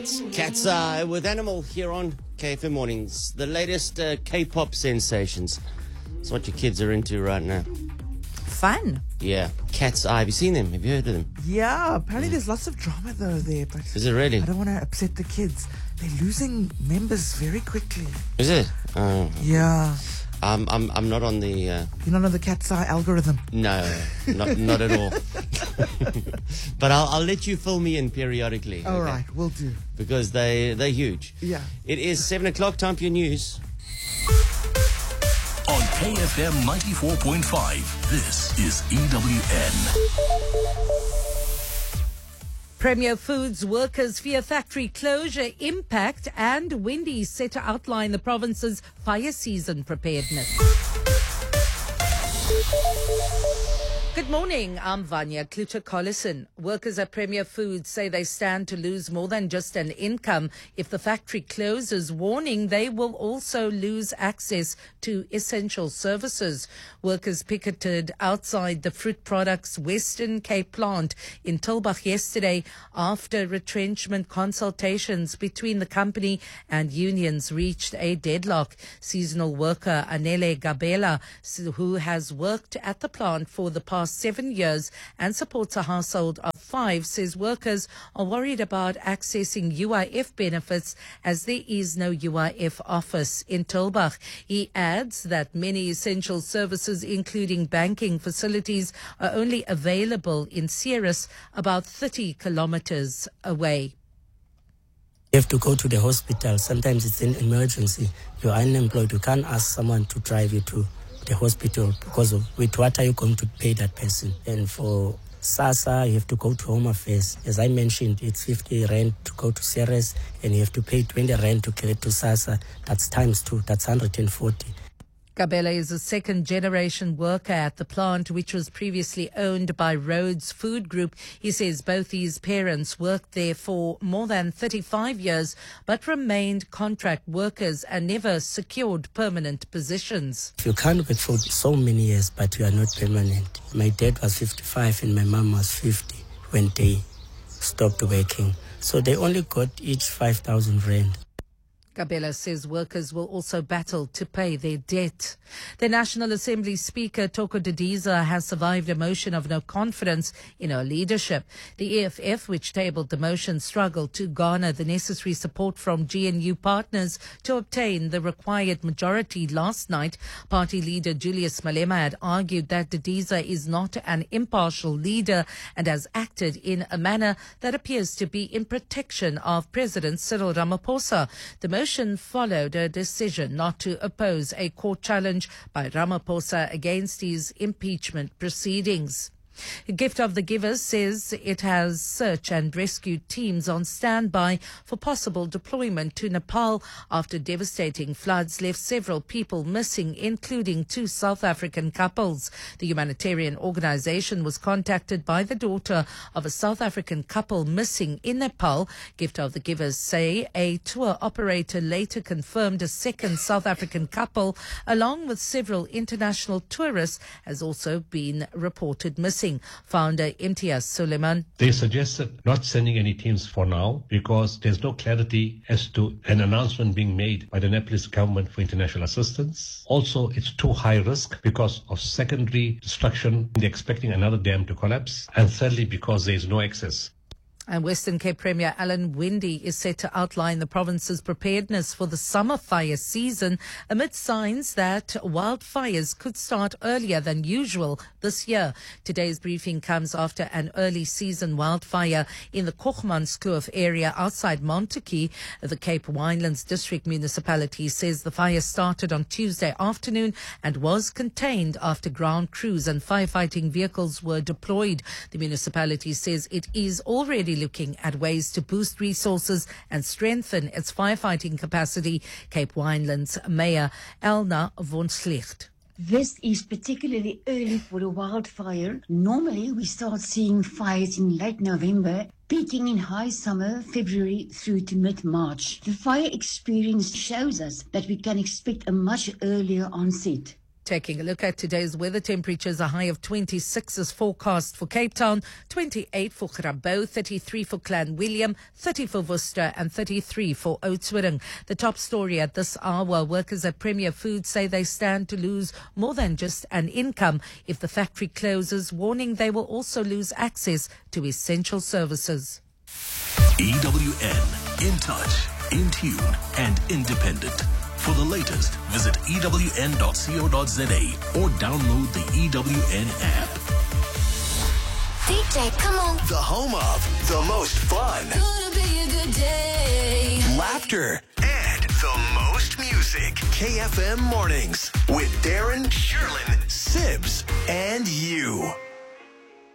Cats with Animal here on KFM Mornings. The latest K-pop sensations. It's what your kids are into right now. Fun. Yeah. Cat's Eye. Have you seen them? Have you heard of them? Yeah, apparently there's lots of drama though there. But Is it really? I don't want to upset the kids. They're losing members very quickly. Is it? Yeah. I'm not on the... You're not on the Cat's Eye algorithm? No, not at all. But I'll let you fill me in periodically. All right, we'll do. Because they're huge. Yeah. It is 7 o'clock, time for your news. On KFM 94.5, this is EWN. Premier Foods workers fear factory closure impact, and Wendy set to outline the province's fire season preparedness. Good morning, I'm Vanya Kluter-Collison. Workers at Premier Foods say they stand to lose more than just an income if the factory closes, warning they will also lose access to essential services. Workers picketed outside the Fruit Products Western Cape plant in Tulbagh yesterday after retrenchment consultations between the company and unions reached a deadlock. Seasonal worker Anele Gabela, who has worked at the plant for the past 7 years and supports a household of 5, says workers are worried about accessing UIF benefits as there is no UIF office in Tulbagh. He adds that many essential services, including banking facilities, are only available in Ceres, about 30 kilometers away. You have to go to the hospital. Sometimes it's an emergency. You're unemployed. You can't ask someone to drive you to the hospital because with what are you going to pay that person? And for SASSA, you have to go to Home Affairs. As I mentioned, it's 50 rand to go to Ceres, and you have to pay 20 rand to get to SASSA. That's times 2. That's 140. Gabela is a second-generation worker at the plant, which was previously owned by Rhodes Food Group. He says both his parents worked there for more than 35 years, but remained contract workers and never secured permanent positions. You can't work for so many years, but you are not permanent. My dad was 55 and my mom was 50 when they stopped working. So they only got each 5,000 rand. Gabela says workers will also battle to pay their debt. The National Assembly Speaker, Toko Didiza, has survived a motion of no confidence in her leadership. The EFF, which tabled the motion, struggled to garner the necessary support from GNU partners to obtain the required majority last night. Party leader Julius Malema had argued that Didiza is not an impartial leader and has acted in a manner that appears to be in protection of President Cyril Ramaphosa. The motion followed a decision not to oppose a court challenge by Ramaphosa against his impeachment proceedings. Gift of the Givers says it has search and rescue teams on standby for possible deployment to Nepal after devastating floods left several people missing, including 2 South African couples. The humanitarian organization was contacted by the daughter of a South African couple missing in Nepal. Gift of the Givers say a tour operator later confirmed a second South African couple, along with several international tourists, has also been reported missing. Founder Imtiaz Suleiman. They suggested not sending any teams for now because there's no clarity as to an announcement being made by the Nepalese government for international assistance. Also, it's too high risk because of secondary destruction. They're expecting another dam to collapse. And thirdly, because there is no access. And Western Cape Premier Alan Wendy is set to outline the province's preparedness for the summer fire season amid signs that wildfires could start earlier than usual this year. Today's briefing comes after an early season wildfire in the Kochmanskloof area outside Montague. The Cape Winelands District Municipality says the fire started on Tuesday afternoon and was contained after ground crews and firefighting vehicles were deployed. The municipality says it is already looking at ways to boost resources and strengthen its firefighting capacity. Cape Winelands Mayor Elna von Schlicht. This is particularly early for a wildfire. Normally, we start seeing fires in late November, peaking in high summer, February through to mid-March. The fire experience shows us that we can expect a much earlier onset. Taking a look at today's weather temperatures, a high of 26 is forecast for Cape Town, 28 for Grabouw, 33 for Clanwilliam, 30 for Worcester and 33 for Oudtshoorn. The top story at this hour, workers at Premier Foods say they stand to lose more than just an income if the factory closes, warning they will also lose access to essential services. EWN, in touch, in tune and independent. For the latest, visit ewn.co.za or download the EWN app. DJ, come on. The home of the most fun, Gonna be a good day. laughter, and the most music. KFM Mornings with Darren, Sherlyn, Sibs, and you.